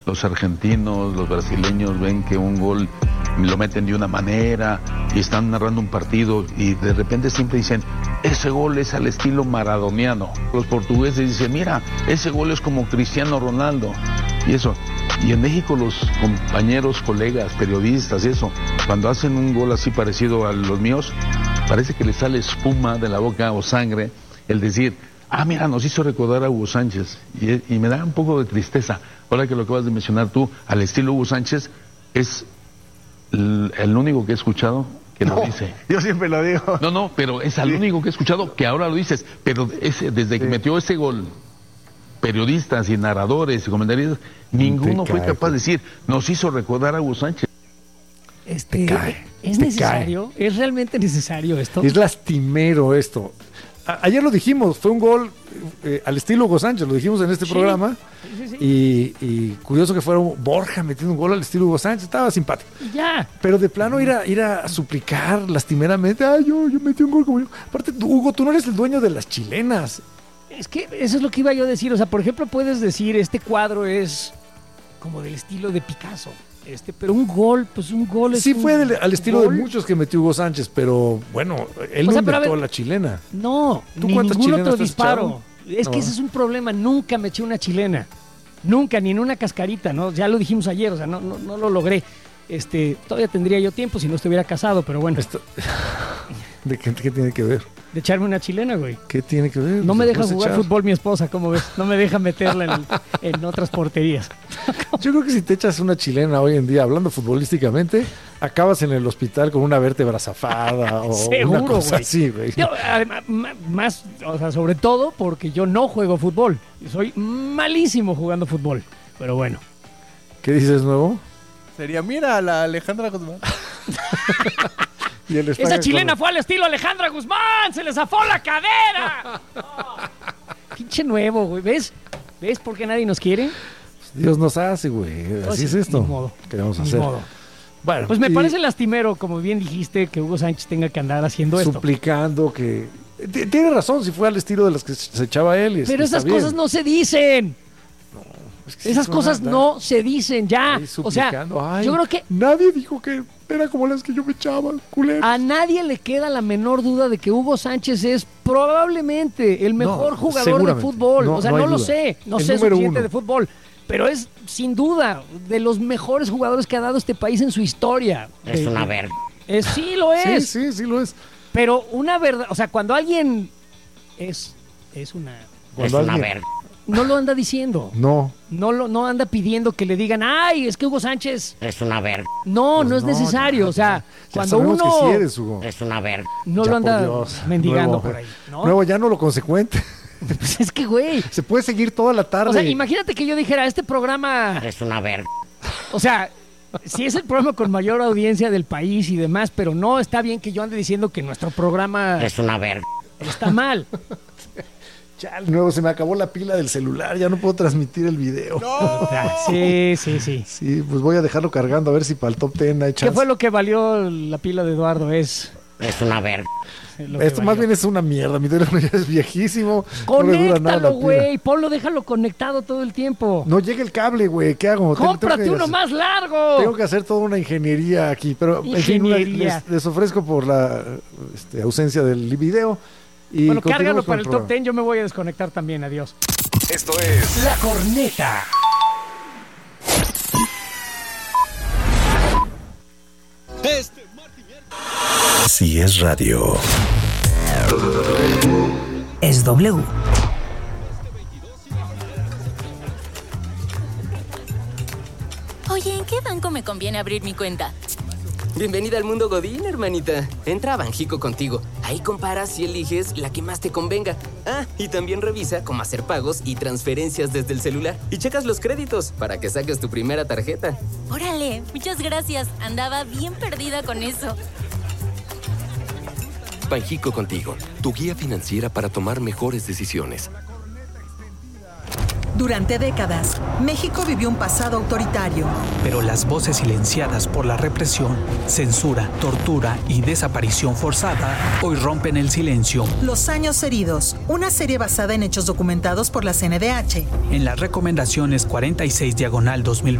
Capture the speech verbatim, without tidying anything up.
los argentinos, los brasileños ven que un gol lo meten de una manera y están narrando un partido y de repente siempre dicen, ese gol es al estilo maradoniano. Los portugueses dicen, mira, ese gol es como Cristiano Ronaldo. Y eso. Y en México los compañeros, colegas, periodistas y eso, cuando hacen un gol así parecido a los míos, parece que les sale espuma de la boca o sangre, el decir, ah, mira, nos hizo recordar a Hugo Sánchez. Y, y me da un poco de tristeza. Ahora que lo acabas de mencionar tú, al estilo Hugo Sánchez, es el, el único que he escuchado que lo no, dice. Yo siempre lo digo. No, no, pero es el sí. único que he escuchado que ahora lo dices. Pero ese, desde sí. que metió ese gol, periodistas y narradores y comentaristas, ninguno fue capaz de decir, nos hizo recordar a Hugo Sánchez. Este, cae, ¿Es necesario? Cae. ¿Es realmente necesario esto? Es lastimero esto. A, ayer lo dijimos, fue un gol eh, al estilo Hugo Sánchez, lo dijimos en este sí. programa. Sí, sí. Y, y curioso que fuera Borja metiendo un gol al estilo Hugo Sánchez, estaba simpático. Ya. Pero de plano ir a, ir a suplicar lastimeramente, ay, yo, yo metí un gol como yo. Aparte, Hugo, tú no eres el dueño de las chilenas. Es que eso es lo que iba yo a decir. O sea, por ejemplo, puedes decir, este cuadro es como del estilo de Picasso. Este, pero un gol, pues un gol es Sí un fue del, al estilo gol. de muchos que metió Hugo Sánchez, pero bueno, él o no sea, inventó ver, la chilena. No, ¿Tú ni cuántas ningún chilenas otro disparo. Es no. que ese es un problema. Nunca me eché una chilena. Nunca, ni en una cascarita, ¿no? Ya lo dijimos ayer, o sea, no, no, no lo logré. Este, todavía tendría yo tiempo si no estuviera casado, pero bueno. Esto... ¿De qué, qué tiene que ver? De echarme una chilena, güey. ¿Qué tiene que ver? No me deja jugar echar? fútbol mi esposa, ¿cómo ves? No me deja meterla en, en otras porterías. Yo creo que si te echas una chilena hoy en día, hablando futbolísticamente, acabas en el hospital con una vértebra zafada o Seguro, una cosa güey. así, güey. Yo, además, más, o sea, sobre todo porque yo no juego fútbol. Soy malísimo jugando fútbol. Pero bueno. ¿Qué dices nuevo? Sería, mira, la Alejandra Guzmán. Esa chilena con... fue al estilo Alejandra Guzmán, se le zafó la cadera. Oh. Pinche nuevo, güey. ¿Ves? ¿Ves por qué nadie nos quiere? Dios nos hace, güey. Así pues, es esto. Ni modo. ¿Qué vamos a ni hacer? Modo. Bueno, pues me y... parece lastimero, como bien dijiste, que Hugo Sánchez tenga que andar haciendo esto. Suplicando que... Tiene razón, si fue al estilo de las que se echaba él. Pero esas bien. cosas no se dicen. No, es que esas cosas nada. no se dicen ya. O sea, Ay, yo creo que... Nadie dijo que... Era como las que yo me echaba, culero. A nadie le queda la menor duda de que Hugo Sánchez es probablemente el mejor no, jugador de fútbol. No, o sea, no, no lo sé, no el sé suficiente uno. de fútbol, pero es sin duda de los mejores jugadores que ha dado este país en su historia. Es una verga. Eh, sí lo es. Sí, sí, sí lo es. Pero una verdad, o sea, cuando alguien es, es una... Cuando es alguien... una verga. No lo anda diciendo. No. No lo no anda pidiendo que le digan, ay, es que Hugo Sánchez... Es una verga. No, pues no es no, necesario. No, o sea, ya cuando uno... Que sí eres, Hugo. Es una verga. No ya lo anda Dios. mendigando Nuevo, por ahí. ¿no? Nuevo, ya no lo consecuente. Pues es que, güey... Se puede seguir toda la tarde. O sea, imagínate que yo dijera, este programa... Es una verga. O sea... Sí es el programa con mayor audiencia del país y demás, pero no está bien que yo ande diciendo que nuestro programa... Es una verga. Está mal. Ya, nuevo, se me acabó la pila del celular, ya no puedo transmitir el video. ¡No! Sí, sí, sí. Sí, pues voy a dejarlo cargando a ver si para el top ten hay chance. ¿Qué fue lo que valió la pila de Eduardo? Es... Es una verga. Esto más bien es una mierda, mi teléfono ya es viejísimo. Conéctalo, güey, no ponlo, déjalo conectado todo el tiempo. No llega el cable, güey, ¿qué hago? Cómprate tengo uno hacer, más largo. Tengo que hacer toda una ingeniería aquí, pero en fin, una, les, les ofrezco por la este, ausencia del video. Y bueno, cárgalo para el, el top ten, yo me voy a desconectar también, adiós. Esto es La Corneta. Este Si es radio, es W. Oye, ¿en qué banco me conviene abrir mi cuenta? Bienvenida al mundo Godín, hermanita. Entra a Banjico contigo. Ahí comparas y eliges la que más te convenga. Ah, y también revisa cómo hacer pagos y transferencias desde el celular. Y checas los créditos para que saques tu primera tarjeta. Órale, muchas gracias. Andaba bien perdida con eso. Banjico contigo, tu guía financiera para tomar mejores decisiones. Durante décadas, México vivió un pasado autoritario. Pero las voces silenciadas por la represión, censura, tortura y desaparición forzada hoy rompen el silencio. Los años heridos, una serie basada en hechos documentados por la C N D H. En las recomendaciones cuarenta y seis diagonal dos mil